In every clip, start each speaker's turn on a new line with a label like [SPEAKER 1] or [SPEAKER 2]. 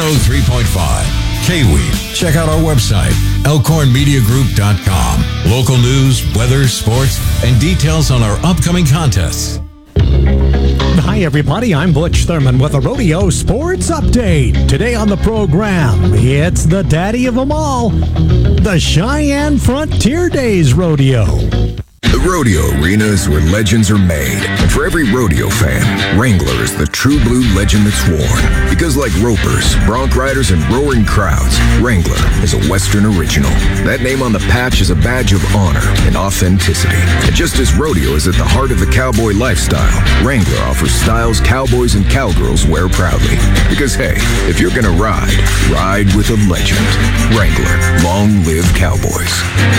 [SPEAKER 1] 103.5 K-Weed. Check out our website, elkhornmediagroup.com. Local news, weather, sports, and details on our upcoming contests.
[SPEAKER 2] Hi, everybody. I'm Butch Thurman with a Rodeo Sports Update. Today on the program, it's the daddy of them all, the Cheyenne Frontier Days Rodeo.
[SPEAKER 3] The rodeo arena is where legends are made. And for every rodeo fan, Wrangler is the true blue legend that's worn. Because like ropers, bronc riders, and roaring crowds, Wrangler is a Western original. That name on the patch is a badge of honor and authenticity. And just as rodeo is at the heart of the cowboy lifestyle, Wrangler offers styles cowboys and cowgirls wear proudly. Because hey, if you're gonna ride, ride with a legend. Wrangler, long live cowboys.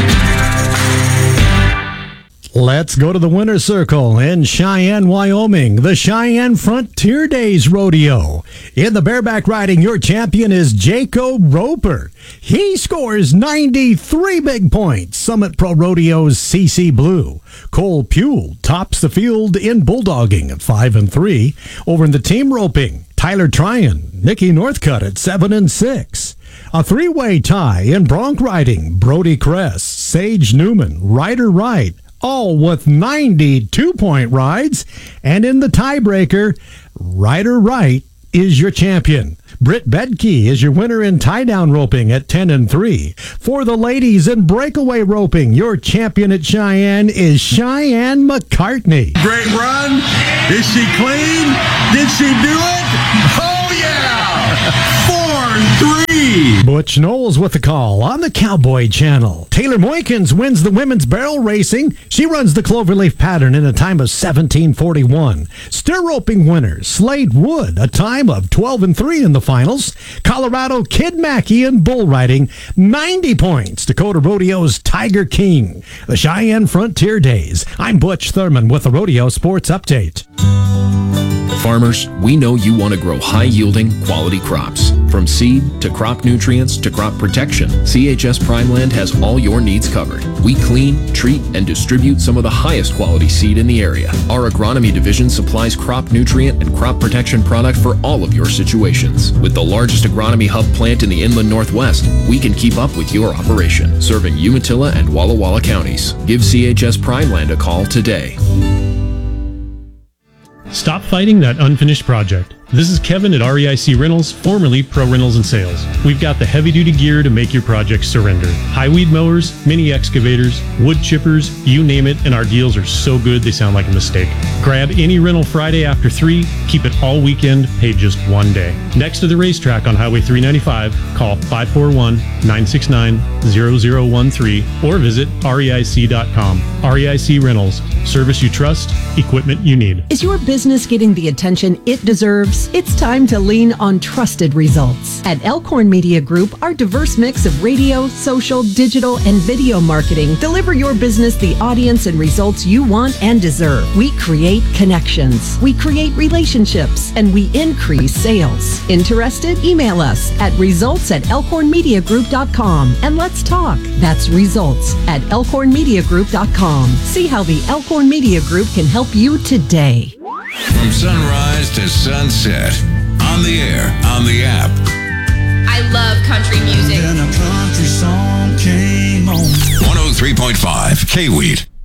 [SPEAKER 2] Let's go to the winner's circle in Cheyenne, Wyoming, the Cheyenne Frontier Days Rodeo. In the bareback riding, your champion is Jacob Roper. He scores 93 big points. Summit Pro Rodeo's CC Blue. Cole Puel tops the field in bulldogging at 5-3. Over in the team roping, Tyler Tryon, Nikki Northcutt at 7-6. A three-way tie in bronc riding, Brody Kress, Sage Newman, Ryder Wright, all with 92-point rides. And in the tiebreaker, Ryder Wright is your champion. Britt Bedke is your winner in tie-down roping at 10-3. For the ladies in breakaway roping, your champion at Cheyenne is Cheyenne McCartney.
[SPEAKER 4] Great run. Is she clean? Did she do it? Oh, yeah! 4-3.
[SPEAKER 2] Butch Knowles with the call on the Cowboy Channel. Taylor Moykins wins the women's barrel racing. She runs the cloverleaf pattern in a time of 17:41. Steer roping winner Slade Wood, a time of 12-3 in the finals. Colorado Kid Mackey in bull riding, 90 points. Dakota Rodeo's Tiger King. The Cheyenne Frontier Days. I'm Butch Thurman with the Rodeo Sports Update.
[SPEAKER 5] Farmers, we know you want to grow high-yielding, quality crops. From seed to crop nutrients to crop protection, CHS Primeland has all your needs covered. We clean, treat, and distribute some of the highest quality seed in the area. Our agronomy division supplies crop nutrient and crop protection product for all of your situations. With the largest agronomy hub plant in the inland Northwest, we can keep up with your operation, serving Umatilla and Walla Walla counties. Give CHS Primeland a call today.
[SPEAKER 6] Stop fighting that unfinished project. This is Kevin at REIC Rentals, formerly Pro Rentals and Sales. We've got the heavy-duty gear to make your project surrender. High weed mowers, mini excavators, wood chippers, you name it, and our deals are so good they sound like a mistake. Grab any rental Friday after 3, keep it all weekend, pay just one day. Next to the racetrack on Highway 395, call 541-969-0013 or visit REIC.com. REIC Rentals, service you trust, equipment you need.
[SPEAKER 7] Is your business getting the attention it deserves? It's time to lean on trusted results. At Elkhorn Media Group, our diverse mix of radio, social, digital, and video marketing deliver your business the audience and results you want and deserve. We create connections, we create relationships, and we increase sales. Interested? Email us at results@elkhornmediagroup.com and let's talk. That's results@elkhornmediagroup.com. See how the Elkhorn Media Group can help you today.
[SPEAKER 1] From sunrise to sunset, on the air, on the app.
[SPEAKER 8] I love country music.
[SPEAKER 4] Then a country song came on.
[SPEAKER 1] 103.5 K-Weed.